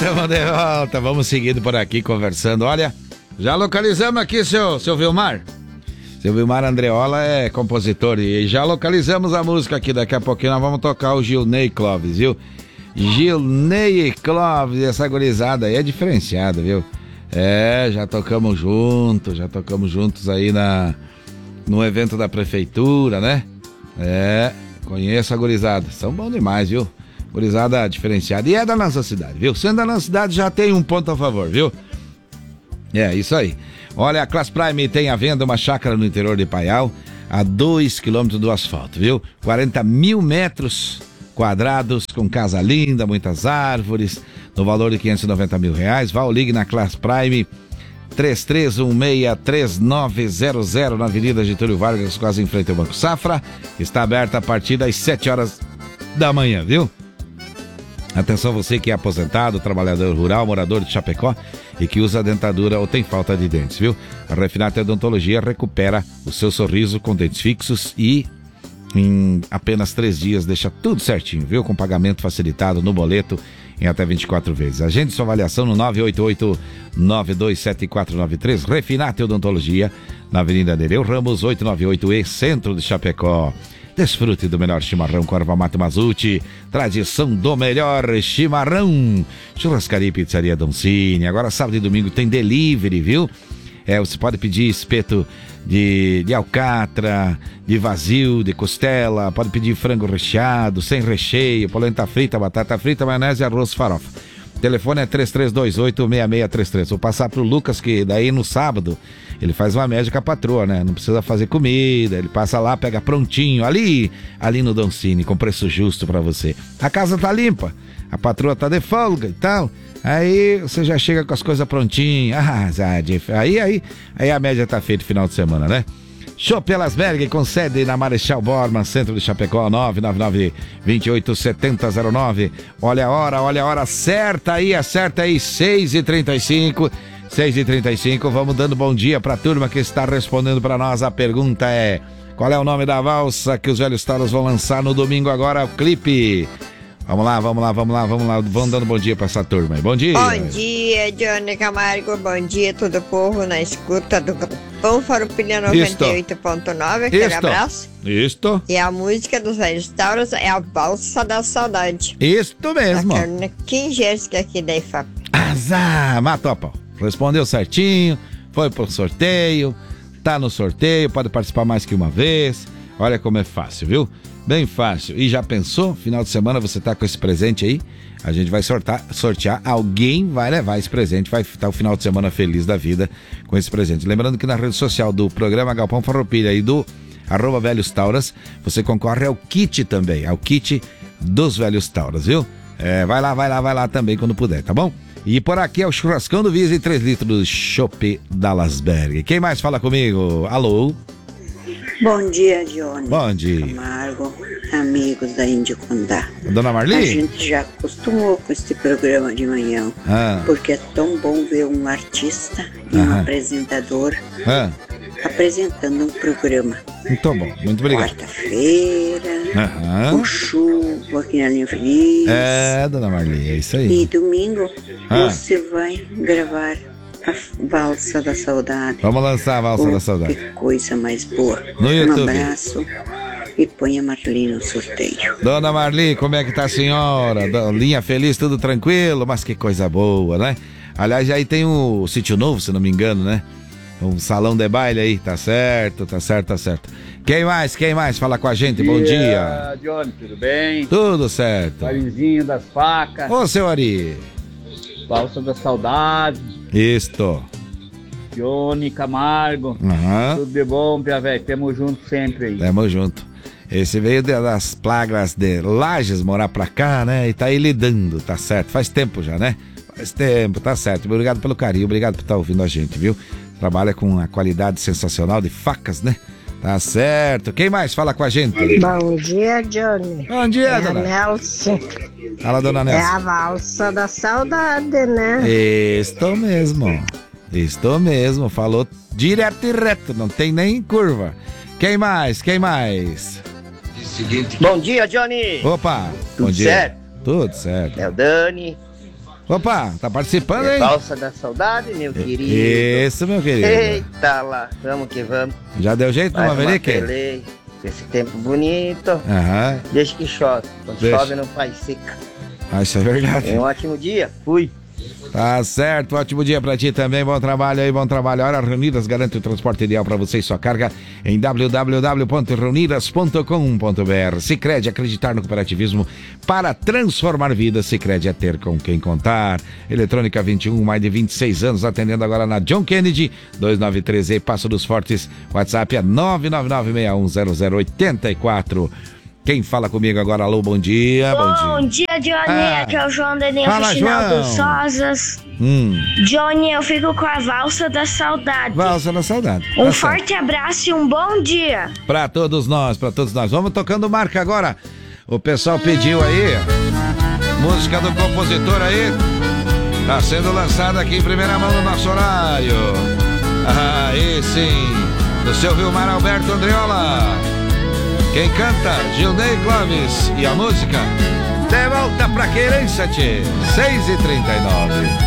Estamos de volta, vamos seguindo por aqui conversando. Olha, já localizamos aqui seu Vilmar. Seu Vilmar Andreola é compositor e já localizamos a música aqui. Daqui a pouquinho nós vamos tocar o Gilney Clóvis, viu? Gilney Clóvis, essa gurizada aí é diferenciada, viu? Já tocamos juntos aí no evento da prefeitura, né? Conheço a gurizada, são bons demais, viu? Gurizada diferenciada, e é da nossa cidade, viu? Sendo da nossa cidade já tem um ponto a favor, viu? Isso aí. Olha, a Class Prime tem à venda uma chácara no interior de Paial, a 2 quilômetros do asfalto, viu? 40 mil metros quadrados, com casa linda, muitas árvores, no valor de R$590 mil. Vá ou ligue na Class Prime 3316-3900 na Avenida Getúlio Vargas, quase em frente ao Banco Safra. Está aberta a partir das 7 horas da manhã, viu? Atenção você que é aposentado, trabalhador rural, morador de Chapecó e que usa dentadura ou tem falta de dentes, viu? A Refinate Odontologia recupera o seu sorriso com dentes fixos e em apenas 3 dias deixa tudo certinho, viu? Com pagamento facilitado no boleto em até 24 vezes. Agende sua avaliação no 988-927493. Refinate Odontologia, na Avenida Nereu Ramos, 898E, Centro de Chapecó. Desfrute do melhor chimarrão com erva mate Mazuti, tradição do melhor chimarrão. Churrascaria e Pizzaria Doncini. Agora sábado e domingo tem delivery, viu? Você pode pedir espeto de alcatra, de vazio, de costela, pode pedir frango recheado, sem recheio, polenta frita, batata frita, maionese, arroz, farofa. O telefone é 3328-6633. Vou passar pro Lucas, que daí no sábado ele faz uma média com a patroa, né? Não precisa fazer comida, ele passa lá, pega prontinho, ali no Doncini, com preço justo pra você. A casa tá limpa, a patroa tá de folga e tal. Aí você já chega com as coisas prontinhas. Aí a média tá feita no final de semana, né? Chopp Elasberg, com sede na Marechal Bormann, centro de Chapecó, 999-287009. Olha a hora, acerta aí, 6h35. 6h35, vamos dando bom dia pra turma que está respondendo pra nós. A pergunta é: qual é o nome da valsa que os velhos taros vão lançar no domingo agora, o clipe? Vamos lá, vamos dando bom dia pra essa turma aí. Bom dia. Bom dia, Johnny Camargo, bom dia todo o povo na escuta do Galpão Farroupilha 98.9, aquele abraço. Isto. E a música dos velhos tauros é a Valsa da Saudade. Isto mesmo. Da Carolina Kingerski aqui da IFAP. Azar, matou a pau. Respondeu certinho, foi pro sorteio, tá no sorteio, pode participar mais que uma vez. Olha como é fácil, viu? Bem fácil. E já pensou? Final de semana você tá com esse presente aí? A gente vai sortear, alguém vai levar esse presente, vai estar o final de semana feliz da vida com esse presente. Lembrando que na rede social do programa Galpão Farroupilha e do @Velhos Tauras, você concorre ao kit também, ao kit dos Velhos Tauras, viu? Vai lá também quando puder, tá bom? E por aqui é o churrascão do Visa e 3 litros de chopp da Lasberg. Quem mais fala comigo? Alô? Bom dia, Johnny. Bom dia. Camargo, amigos da Índio Condá. Dona Marli? A gente já acostumou com este programa de manhã, porque é tão bom ver um artista e um apresentador apresentando um programa. Muito bom, muito obrigado. Quarta-feira, com chuva aqui na Linha Feliz. Dona Marli, é isso aí. E domingo você vai gravar a Valsa da Saudade. Vamos lançar a Valsa da Saudade. Que coisa mais boa. No YouTube. Um abraço e põe a Marli no sorteio. Dona Marli, como é que tá a senhora? Linha Feliz, tudo tranquilo? Mas que coisa boa, né? Aliás, aí tem o Sítio Novo, se não me engano, né? Um salão de baile aí, tá certo. Quem mais fala com a gente? Bom dia. Johnny, tudo bem? Tudo certo. Arizinho das facas. Ô, seu Ari. Valsa da Saudade. Isto. Johnny Camargo. Tudo de bom, Piavé? Tamo junto sempre aí. Tamo junto. Esse veio das plagas de Lages morar pra cá, né? E tá aí lidando, tá certo. Faz tempo já, né? Faz tempo, tá certo. Obrigado pelo carinho, obrigado por estar ouvindo a gente, viu? Trabalha com a qualidade sensacional de facas, né? Tá certo. Quem mais fala com a gente? Bom dia, Johnny. Bom dia, dona Nelson. Fala, dona Nelson. É a Valsa da Saudade, né? Isto mesmo. Falou direto e reto, não tem nem curva. Quem mais? Bom dia, Johnny. Opa. Tudo bom dia. certo? Tudo certo. É o Dani. Opa, tá participando, hein? Valsa da Saudade, meu querido. Isso, meu querido. Eita lá, vamos que vamos. Já deu jeito no Maverick? Esse tempo bonito. Aham. Deixa que chove. Quando chove não faz seca. Isso é verdade. Um ótimo dia. Fui. Tá certo, ótimo dia pra ti também, bom trabalho aí, bom trabalho. Hora Reunidas garante o transporte ideal pra você e sua carga em www.reunidas.com.br. Sicredi, acreditar no cooperativismo para transformar vidas. Sicredi é ter com quem contar. Eletrônica 21, mais de 26 anos, atendendo agora na John Kennedy, 293E, Passo dos Fortes. WhatsApp é 999610084. Quem fala comigo agora? Alô, bom dia. Bom dia, Johnny. Aqui é o João Daniel Faxinal dos Sozas. Johnny, eu fico com a Valsa da Saudade. Valsa da Saudade. Um forte abraço e um bom dia. Pra todos nós, pra todos nós. Vamos tocando marca agora. O pessoal pediu aí. Música do compositor aí. Tá sendo lançada aqui em primeira mão no nosso horário. Aí sim. Do seu Vilmar Alberto Andriola. Quem canta? Gilney Clóvis. E a música? De volta pra querência, tchê. 6h39.